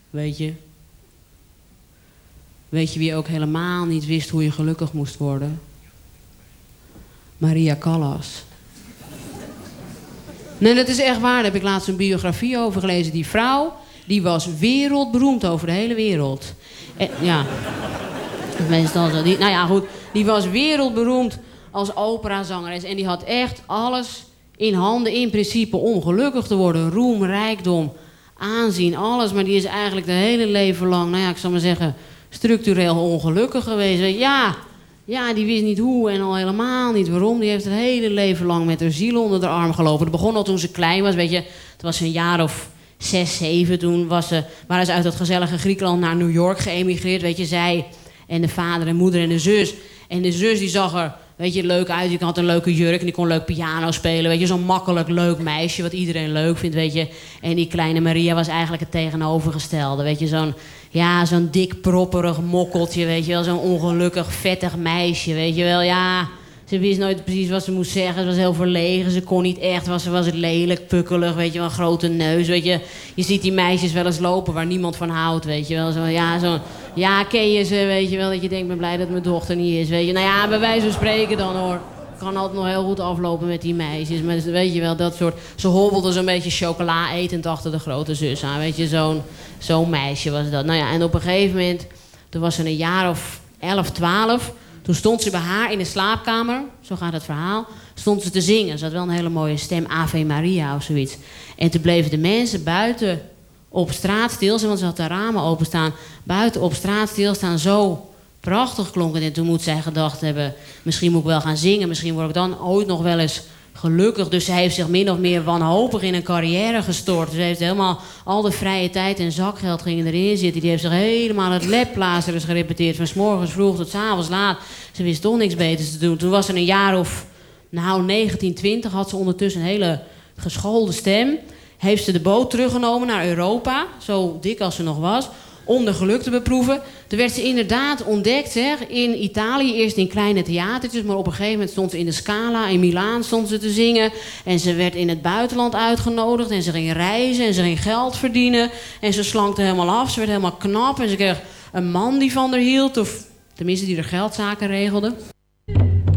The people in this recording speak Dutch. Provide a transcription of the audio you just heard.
Weet je? Weet je wie ook helemaal niet wist hoe je gelukkig moest worden? Maria Callas. Nee, dat is echt waar. Daar heb ik laatst een biografie over gelezen. Die vrouw, die was wereldberoemd over de hele wereld. Ja. Meestal zo. Nou ja, goed. Die was wereldberoemd als operazangeres. En die had echt alles in handen, in principe, om gelukkig te worden. Roem, rijkdom, aanzien, alles. Maar die is eigenlijk de hele leven lang, nou ja, ik zal maar zeggen, structureel ongelukkig geweest. Weet je, ja, die wist niet hoe en al helemaal niet waarom. Die heeft het hele leven lang met haar ziel onder de arm gelopen. Dat begon al toen ze klein was, weet je. Het was een jaar of 6, 7. Toen waren ze uit dat gezellige Griekenland naar New York geëmigreerd. Weet je, zij en de vader en moeder en de zus. En de zus die zag er, weet je, leuk uit. Die had een leuke jurk en die kon leuk piano spelen. Weet je, zo'n makkelijk leuk meisje wat iedereen leuk vindt, weet je. En die kleine Maria was eigenlijk het tegenovergestelde. Weet je, zo'n dik propperig mokkeltje, weet je wel. Zo'n ongelukkig, vettig meisje, weet je wel. Ja, ze wist nooit precies wat ze moest zeggen. Ze was heel verlegen, ze kon niet echt. Ze was lelijk, pukkelig, weet je wel. Een grote neus, weet je. Je ziet die meisjes wel eens lopen waar niemand van houdt, weet je wel. Ja, ken je ze, weet je wel. Dat je denkt, ik ben blij dat mijn dochter niet is, weet je. Nou ja, bij wijze van spreken dan, hoor. Kan altijd nog heel goed aflopen met die meisjes. Maar weet je wel, dat soort... Ze hobbelde zo'n beetje chocola etend achter de grote zus aan. Weet je, zo'n meisje was dat. Nou ja, en op een gegeven moment... Toen was ze een jaar of 11, 12... Toen stond ze bij haar in de slaapkamer, zo gaat het verhaal, stond ze te zingen. Ze had wel een hele mooie stem, Ave Maria of zoiets. En toen bleven de mensen buiten op straat stilstaan, want ze had de ramen openstaan. Buiten op straat stilstaan, zo prachtig klonk het. En toen moet zij gedacht hebben, misschien moet ik wel gaan zingen. Misschien word ik dan ooit nog wel eens gelukkig. Dus ze heeft zich min of meer wanhopig in een carrière gestort. Ze heeft helemaal al de vrije tijd en zakgeld gingen erin zitten. Die heeft zich helemaal het Lapplazerus gerepeteerd. Van 's morgens vroeg tot 's avonds laat. Ze wist toch niks beters te doen. Toen was ze een jaar of 19, 20. Had ze ondertussen een hele geschoolde stem. Heeft ze de boot teruggenomen naar Europa. Zo dik als ze nog was. Om de geluk te beproeven. Toen werd ze inderdaad ontdekt, zeg, in Italië. Eerst in kleine theatertjes, maar op een gegeven moment stond ze in de Scala. In Milaan stond ze te zingen. En ze werd in het buitenland uitgenodigd. En ze ging reizen en ze ging geld verdienen. En ze slankte helemaal af. Ze werd helemaal knap. En ze kreeg een man die van haar hield. Of tenminste die haar geldzaken regelde.